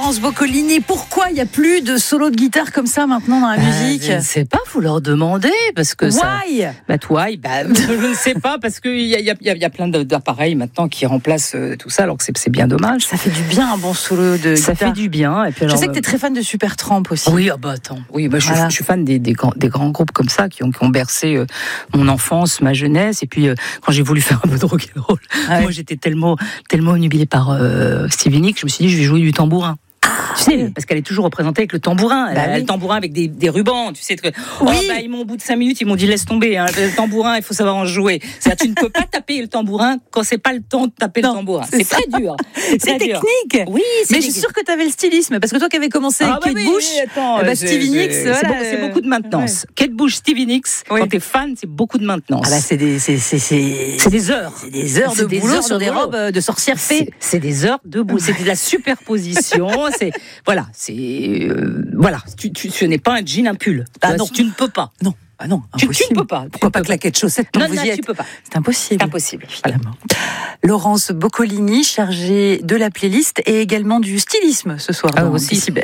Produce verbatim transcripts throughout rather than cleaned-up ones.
Laurence Boccolini, pourquoi il n'y a plus de solo de guitare comme ça maintenant dans la musique ? euh, Je ne sais pas, vous leur demandez parce que Why ça... Bah why bah, je ne sais pas parce qu'il y a, y, a, y a plein d'appareils maintenant qui remplacent euh, tout ça, alors que c'est, c'est bien dommage. Ça fait du bien un bon solo de ça guitare. Ça fait du bien. Et puis alors, je sais que tu es très fan de Supertramp aussi. Oui, ah bah attends. Oui, bah, je, voilà. je suis fan des, des, grands, des grands groupes comme ça qui ont, qui ont bercé euh, mon enfance, ma jeunesse. Et puis euh, quand j'ai voulu faire un peu de rock'n'roll, ah ouais. moi j'étais tellement, tellement obnubilée par euh, Stevie Nicks, je me suis dit je vais jouer du tambourin. Tu sais, parce qu'elle est toujours représentée avec le tambourin. Elle bah a oui. le tambourin avec des, des rubans. Tu sais que, oh, oui. bah, ils m'ont, au bout de cinq minutes, ils m'ont dit laisse tomber. Hein, le tambourin, il faut savoir en jouer. C'est-à-dire, tu ne peux pas taper le tambourin quand c'est pas le temps de taper non, le tambourin. C'est, c'est très dur. C'est, c'est très technique. Dur. Oui, c'est mais je suis sûre que tu avais le stylisme, parce que toi qui avais commencé avec ah, Kate bah, oui, Bush, oui, attends, bah, Stevie Nicks, c'est, voilà, c'est, beaucoup, c'est beaucoup de maintenance. Ouais. Kate Bush, Stevie Nicks, oui. quand t'es fan, c'est beaucoup de maintenance. Ah bah, c'est des, c'est, c'est, c'est, c'est des heures. C'est des heures de boulot sur des robes de sorcières fées. C'est des heures de boulot. C'est de la superposition. C'est voilà. C'est Euh, voilà, tu, tu, ce n'est pas un jean, un pull. Ah non. Tu ne peux pas. Non, ah non, tu, tu ne peux pas. Pourquoi pas claquer de chaussettes tant non, que vous non, y êtes ? Tu peux pas. C'est impossible. C'est impossible. Évidemment. Voilà. Laurence Boccolini, chargée de la playlist et également du stylisme ce soir ah, dans aussi. Décibel.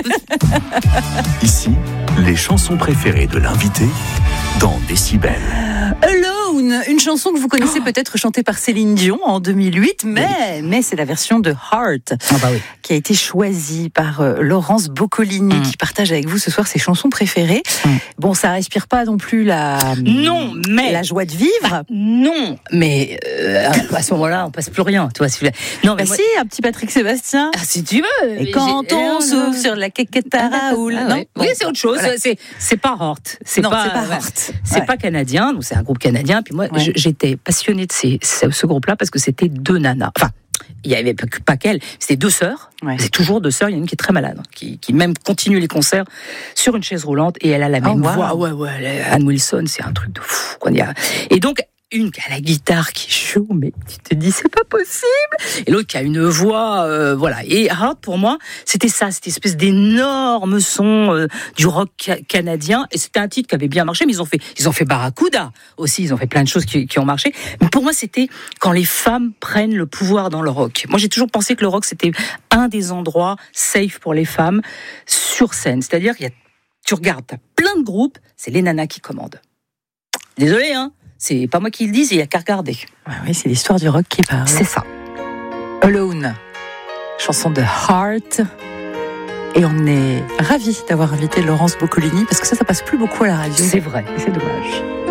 Ici, les chansons préférées de l'invité dans Décibel. Alone, une chanson que vous connaissez oh. peut-être chantée par Céline Dion en deux mille huit, mais, oui. mais c'est la version de Heart ah bah oui. qui a été choisie par euh, Laurence Boccolini, mm. qui partage avec vous ce soir ses chansons préférées. Mm. Bon, ça respire pas non plus la, non, mais, la joie de vivre. Bah, non, mais euh, à ce moment-là, on passe plus rien. Tu vois, non, mais bah moi... si, un petit Patrick Sébastien. Ah, si tu veux. Et quand j'ai... on s'ouvre sur la quéquette à Raoul. Ah, ouais. Oui, c'est autre chose. Voilà. C'est, c'est pas Heart. C'est non, pas, c'est pas ouais. Heart. C'est ouais. pas canadien, donc c'est un groupe canadien. Puis moi, ouais. j'étais passionnée de ces, ce groupe-là parce que c'était deux nanas. Enfin, il n'y avait pas qu'elles, c'était deux sœurs. Ouais. C'est toujours deux sœurs. Il y en a une qui est très malade, qui, qui même continue les concerts sur une chaise roulante et elle a la même oh, wow. voix. Ouais, ouais, Ann Wilson, c'est un truc de fou. Quoi. Et donc, une qui a la guitare qui joue, mais tu te dis c'est pas possible. Et l'autre qui a une voix, euh, voilà. Et Heart pour moi, c'était ça, cette espèce d'énorme son euh, du rock ca- canadien. Et c'était un titre qui avait bien marché, mais ils ont fait, ils ont fait Barracuda aussi. Ils ont fait plein de choses qui, qui ont marché. Mais pour moi, c'était quand les femmes prennent le pouvoir dans le rock. Moi, j'ai toujours pensé que le rock c'était un des endroits safe pour les femmes sur scène. C'est-à-dire qu'il y a, tu regardes, t'as plein de groupes, c'est les nanas qui commandent. Désolé, hein. C'est pas moi qui le dis, il n'y a qu'à regarder. Ouais, oui, c'est l'histoire du rock qui parle. C'est ça. Alone, chanson de Heart. Et on est ravis d'avoir invité Laurence Boccolini, parce que ça, ça passe plus beaucoup à la radio. C'est vrai. C'est dommage.